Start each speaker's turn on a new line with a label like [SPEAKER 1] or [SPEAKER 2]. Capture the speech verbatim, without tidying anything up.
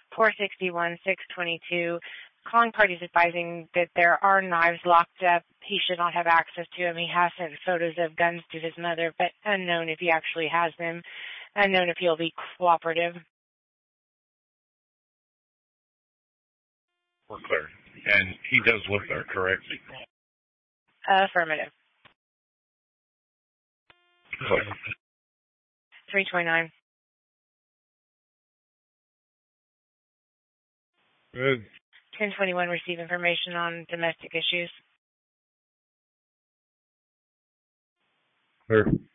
[SPEAKER 1] four sixty-one, six twenty-two. Calling parties advising that there are knives locked up. He should not have access to them. He has sent photos of guns to his mother, but unknown if he actually has them. Unknown if he'll be cooperative.
[SPEAKER 2] We're clear. And he does live there, correct?
[SPEAKER 1] Affirmative.
[SPEAKER 2] Clear.
[SPEAKER 1] three twenty-nine.
[SPEAKER 2] Good.
[SPEAKER 1] ten twenty-one, receive information on domestic issues.
[SPEAKER 2] Clear.